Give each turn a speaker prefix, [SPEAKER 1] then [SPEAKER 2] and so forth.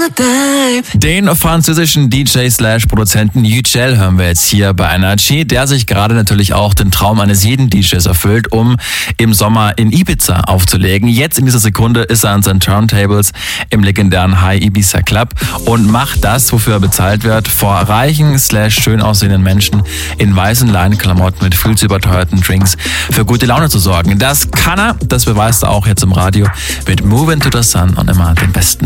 [SPEAKER 1] Den französischen DJ/Produzenten Yücel hören wir jetzt hier bei Energy, der sich gerade natürlich auch den Traum eines jeden DJs erfüllt, um im Sommer in Ibiza aufzulegen. Jetzt in dieser Sekunde ist er an seinen Turntables im legendären High Ibiza Club und macht das, wofür er bezahlt wird, vor reichen/schön aussehenden Menschen in weißen Leinenklamotten mit viel zu überteuerten Drinks für gute Laune zu sorgen. Das kann er, das beweist er auch jetzt im Radio mit Move Into the Sun und immer den besten